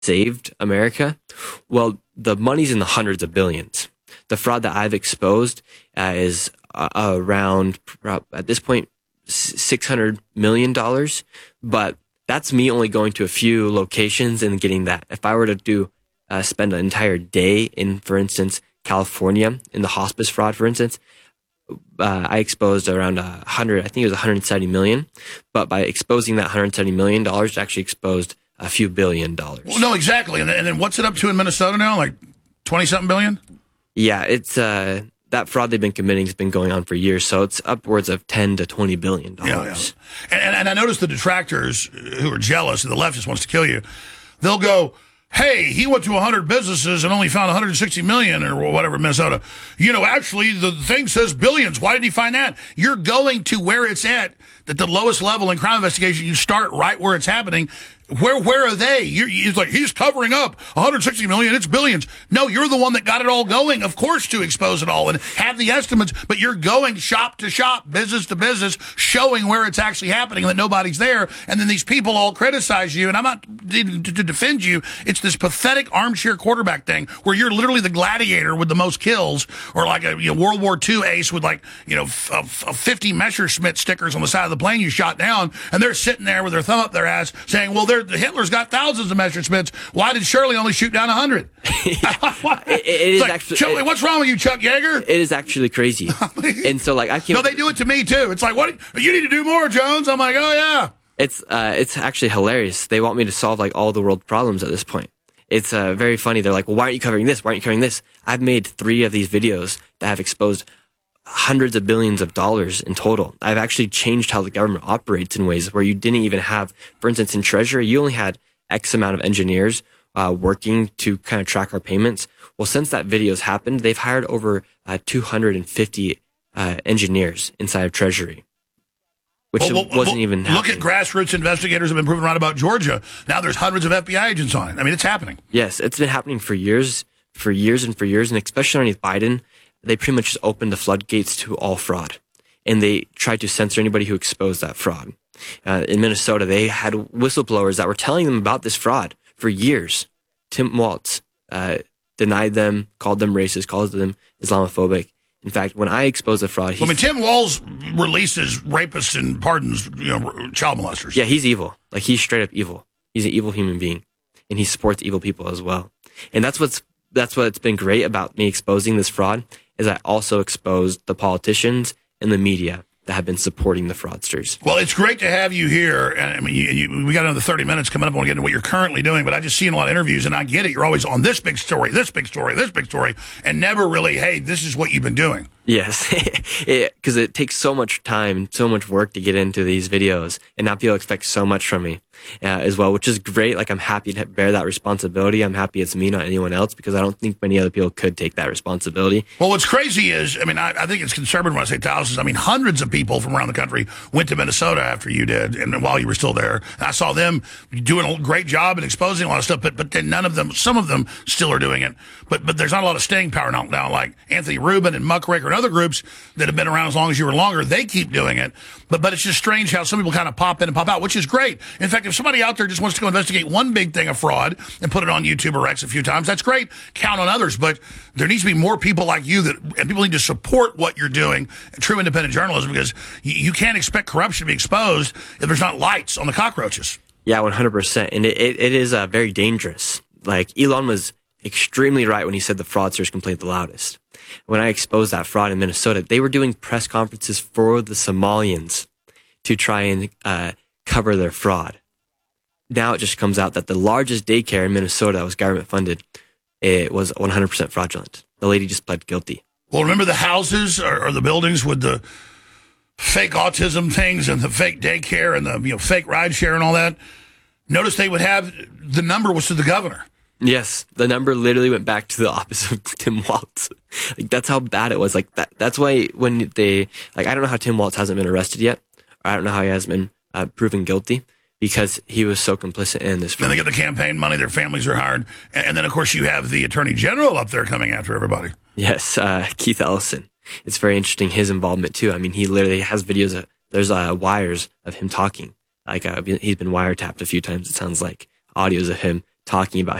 saved America? Well, the money's in the hundreds of billions. The fraud that I've exposed is around, at this point, $600 million. But that's me only going to a few locations and getting that. If I were to spend an entire day in, for instance, California, in the hospice fraud, for instance, I exposed around I think it was 170 million. But by exposing that $170 million, it actually exposed a few $1 billion. Well, no, exactly. And then what's it up to in Minnesota now? Like 20-something billion? Yeah, it's that fraud they've been committing has been going on for years, so it's upwards of $10 to $20 billion. Yeah. And I noticed the detractors who are jealous and the left just wants to kill you, they'll go, hey, he went to 100 businesses and only found 160 million or whatever in Minnesota. Actually, the thing says billions. Why did he find that? You're going to where it's at the lowest level in crime investigation. You start right where it's happening. Where are they? It's like, he's covering up 160 million. It's billions. No, you're the one that got it all going, of course, to expose it all and have the estimates. But you're going shop to shop, business to business, showing where it's actually happening and that nobody's there. And then these people all criticize you. And I'm not to defend you. It's this pathetic armchair quarterback thing where you're literally the gladiator with the most kills, or like a World War II ace with 50 Messerschmitt stickers on the side of the plane you shot down. And they're sitting there with their thumb up their ass saying, well, Hitler's got thousands of Messerschmitts. Why did Shirley only shoot down 100? It is actually. What's wrong with you, Chuck Yeager? It is actually crazy. And so, I can't. No, they do it to me too. It's like, what? You need to do more, Jones. I'm like, oh yeah. It's actually hilarious. They want me to solve all the world problems at this point. It's very funny. They're like, well, why aren't you covering this? Why aren't you covering this? I've made 3 of these videos that have exposed hundreds of billions of dollars in total. I've actually changed how the government operates in ways where you didn't even have, for instance, in Treasury, you only had X amount of engineers working to kind of track our payments. Well, since that video's happened, they've hired over 250 engineers inside of Treasury, which wasn't even happening. Look at grassroots investigators have been proven right about Georgia. Now there's hundreds of FBI agents on it. I mean, it's happening. Yes, it's been happening for years, and especially underneath Biden. They pretty much just opened the floodgates to all fraud, and they tried to censor anybody who exposed that fraud. In Minnesota, they had whistleblowers that were telling them about this fraud for years. Tim Walz denied them, called them racist, called them Islamophobic. In fact, when I exposed the fraud, Tim Walz releases rapists and pardons, child molesters. Yeah, he's evil. He's straight up evil. He's an evil human being, and he supports evil people as well. And that's what's been great about me exposing this fraud, is I also exposed the politicians and the media that have been supporting the fraudsters. Well, it's great to have you here. And I mean, we got another 30 minutes coming up. I want to get into what you're currently doing, but I just see in a lot of interviews, and I get it. You're always on this big story, this big story, this big story, and never really, hey, this is what you've been doing. Yes, because it takes so much time, so much work to get into these videos, and now people expect so much from me as well, which is great. I'm happy to bear that responsibility. I'm happy it's me, not anyone else, because I don't think many other people could take that responsibility. Well, what's crazy is, I think it's conservative when I say thousands. Hundreds of people from around the country went to Minnesota after you did, and while you were still there. And I saw them doing a great job and exposing a lot of stuff, but then some of them still are doing it. But there's not a lot of staying power now, like Anthony Rubin and Muckraker and other groups that have been around as long as you were longer. They keep doing it. But it's just strange how some people kind of pop in and pop out, which is great. In fact, if somebody out there just wants to go investigate one big thing of fraud and put it on YouTube or X a few times, that's great. Count on others. But there needs to be more people like you, and people need to support what you're doing, true independent journalism, because you can't expect corruption to be exposed if there's not lights on the cockroaches. Yeah, 100%. And it is very dangerous. Elon was extremely right when he said the fraudsters complained the loudest. When I exposed that fraud in Minnesota, they were doing press conferences for the Somalians to try and cover their fraud. Now it just comes out that the largest daycare in Minnesota that was government funded, it was 100% fraudulent. The lady just pled guilty. Well, remember the houses or the buildings with the fake autism things and the fake daycare and the fake ride share and all that? Notice they would have, the number was to the governor. Yes, the number literally went back to the office of Tim Walz. That's how bad it was. That's why when they, I don't know how Tim Walz hasn't been arrested yet. Or I don't know how he hasn't been proven guilty, because he was so complicit in this. Then they get the campaign money, their families are hired. And then, of course, you have the attorney general up there coming after everybody. Yes, Keith Ellison. It's very interesting, his involvement, too. He literally has videos. There's wires of him talking. He's been wiretapped a few times, it sounds like. Audios of him talking about